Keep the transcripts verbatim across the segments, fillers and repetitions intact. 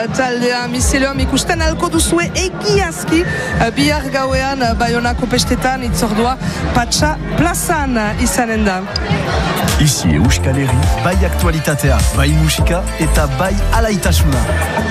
taldea Miselium ikusten alko duzue egiazki uh, bihar gauean uh, Baionako pestetan itzordua Patxa plazan uh, izanen da. Ici Euskal Herri, bai aktualitatea, bai musika eta bai alaitasuna.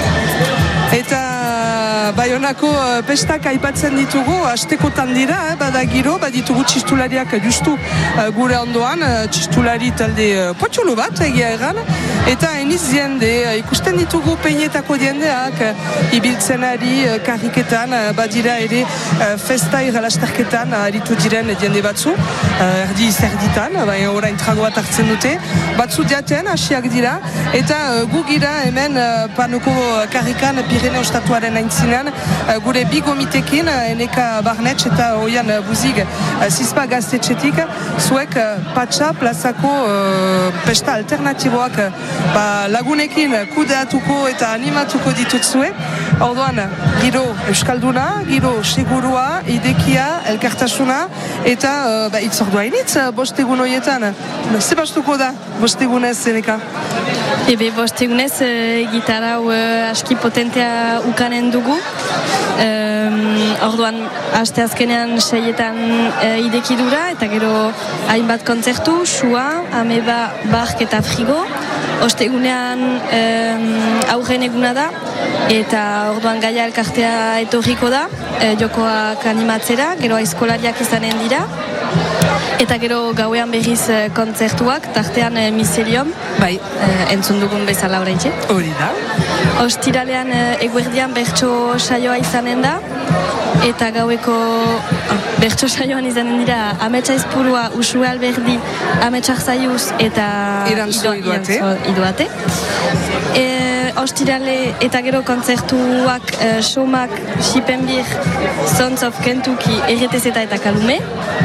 Eta Baionako uh, pestak aipatzen ditugu, astekotan dira, eh, bada giro, baditugu txistulariak justu uh, gure ondoan, uh, txistulari talde uh, potxolo bat, egia erran, eta eniz diende, uh, ikusten ditugu peinetako diendeak, uh, ibiltzen ari, uh, karriketan, uh, badira ere uh, festa iralasterketan, uh, aritu diren diende batzu, uh, erdi zerditan, uh, baina orain tragoat hartzen dute, batzu diaten, hasiak dira, eta uh, gu gira hemen uh, panoko karrikan Pirineo estatuaren aintzina, gure bi gomitekin, Eneka Barnetx eta Oian Buzig Zizpa gaztetxetik, zuek Patxa plazako uh, pesta alternatiboak ba, lagunekin kudeatuko eta animatuko ditutzue. Orduan, giro euskalduna, giro segurua, idekia, elkartasuna, eta uh, ba, itzordua initz, bostegun horietan. Zebastuko da, bostegunez, Eneka? Ebe, bostegunez, uh, gitarra uh, aski potentea ukanen dugu. Um, orduan, aste azkenean seietan uh, idekidura, eta gero hainbat kontzertu, Xua, Ameba, Bark eta Frigo. Ostegunean um, aurren eguna da, eta orduan Gaia elkartea etorriko da, uh, jokoak animatzera, gero aizkolariak izanen dira. Eta gero gauean berriz uh, kontzertuak, tartean uh, Miselium, bai, uh, entzun dugun bezala oraintxe. Hori da. Ostiralean uh, eguerdian bertso saioa izanen da, eta gaueko oh, bertso saioan izanen dira Ametsa Izpurua, Usue Alberdi, Ametsak Zaiuz eta Irantzu Iduate. Iduate. E, ostirale eta gero kontzertuak uh, Somak, Xipenbir, Sons of Kentucky, Erretezeta eta Kalume.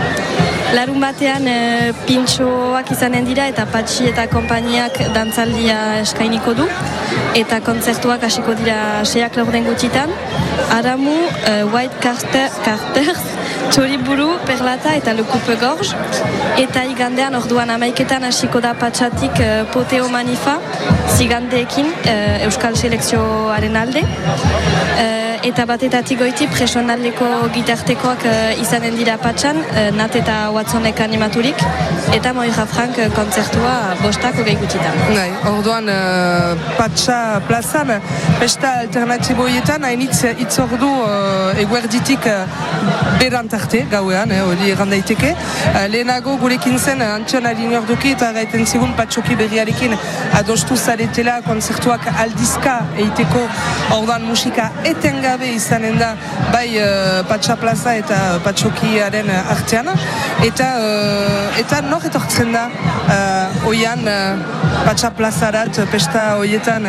Larun batean e, pintxoak izanen dira eta Patxi eta konpainiak dantzaldia eskainiko du. Eta kontzertuak hasiko dira seiak laurden gutxitan. Aramu, e, White Carter, Carters, Txoriburu, Perlata eta Le Coupe Gorge. Eta igandean orduan amaiketan hasiko da Patxatik e, Poteo Manifa, zigandeekin e, Euskal Selekzioaren alde. E, eta batetatik goiti presonaldeko gitartekoak uh, izanen dira Patxan, uh, Nat eta Watsonek animaturik, eta Moira Frank uh, kontzertua bostako gehikutsitan. Gai, orduan uh, Patxa plazan, pesta alternatiboietan, hainitz itzordu uh, eguerditik uh, berantarte gauean, hori eh, errandaiteke. Uh, lehenago gurekin zen Antion Arinorduki eta gaiten zigun Patxoki berriarekin adostu zaretela kontzertuak aldizka eiteko, orduan musika etenga izanen da bai uh, Patxa plaza eta Patxokiaren artean, eta uh, eta nor etortzen da uh, oian uh, Patxa plazarat pesta hoietan?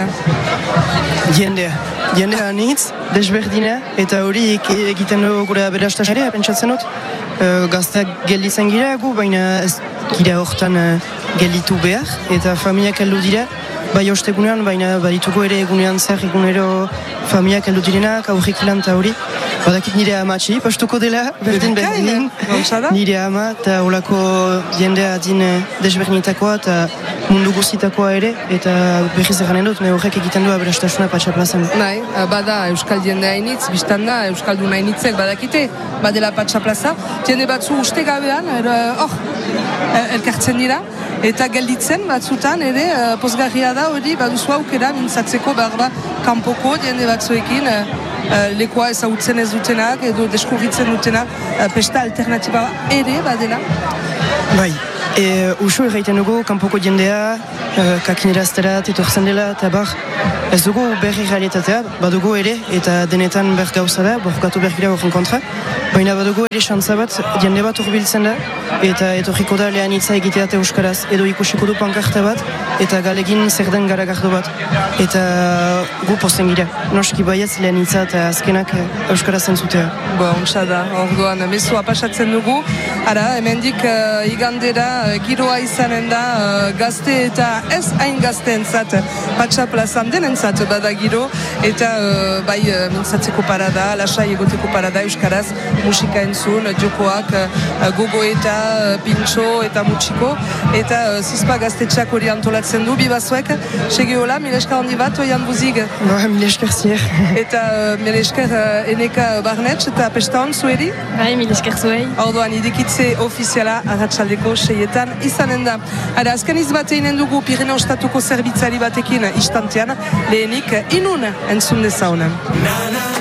Jendea, jendea anitz, desberdina, eta hori egiten dugu gure aberastasarea, pentsatzen dut. Uh, gazteak gelditzen gira gu, baina ez gira hortan uh, gelditu behar, eta familiak heldu dira, bai ostegunean, baina badituko ere egunean zer egunero familiak heldu direnak, aurrik lan eta hori. Badakit nire amatxi, pastuko dela, berdin berdin, nire ama, eta olako jendea din desberdinetakoa, eta mundu guztitakoa ere, eta berriz erranen dut, me horrek egiten du aberastasuna Patxa plazan. Bai, bada Euskal jendea hainitz, biztan da, Euskalduna hainitzek badakite, badela Patxa plaza, jende batzu uste gabean, hor, elkartzen dira, eta gelditzen batzutan ere, pozgarria da hori, baduzu aukera mintzatzeko barba kanpoko jende batzuekin, lekoa ezagutzen ez dutenak, edo deskurritzen dutenak, pesta alternatiba ere badela. Bai, e, usu erraiten dugu, kanpoko jendea, e, kakinerazterat, etortzen dela, eta bar, ez dugu berri realitatea, badugu ere, eta denetan ber gauza da, borkatu bergira horren kontra, baina badugu ere xantza bat, jende bat urbiltzen da, eta etorriko da lehen hitza egiteat euskaraz, edo ikusiko du pankarta bat, eta galegin zer den garagardo bat, eta gu posten gira, noski baietz lehen hitza eta azkenak euskaraz entzutea. Bo, ontsa da, orduan, mezua pasatzen dugu, ara, hemendik uh, igandera uh, giroa izanen da uh, gazte eta ez hain gazteentzat Patxa plazan denentzat behintzat bada giro, eta uh, bai uh, mintzatzeko parada, lasai egoteko parada euskaraz, musika entzun, jokoak, uh, gogoeta, uh, pintxo eta mutxiko, eta uh, zizpa gaztetxeak hori antolatzen du, bibazuek, segi hola, mile esker handi bat, oian buzik. Ba, mile esker zier. Eta uh, mile esker uh, eneka barnetx eta pesta hon zueri? Bai, mile esker zuei. Orduan, idekitze ofiziala arratsaldeko seietan izanen da. Ara, azken izbat einen dugu Pirineo Estatuko zerbitzari batekin istantean, lehenik inun entzun dezaunen.